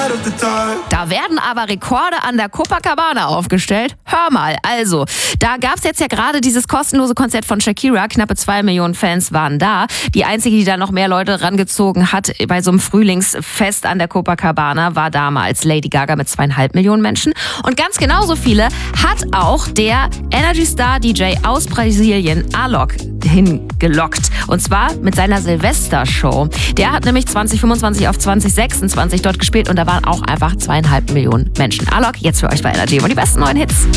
Da werden aber Rekorde an der Copacabana aufgestellt. Hör mal, also, da gab es jetzt ja gerade dieses kostenlose Konzert von Shakira. Knappe 2 Millionen Fans waren da. Die einzige, die da noch mehr Leute rangezogen hat bei so einem Frühlingsfest an der Copacabana, war damals Lady Gaga mit 2,5 Millionen Menschen. Und ganz genauso viele hat auch der Energy Star DJ aus Brasilien, Alok, hingelockt. Und zwar mit seiner Silvestershow. Der hat nämlich 2025 auf 2026 dort gespielt und da waren auch einfach 2,5 Millionen Menschen. Alok, jetzt für euch bei Energy und die besten neuen Hits.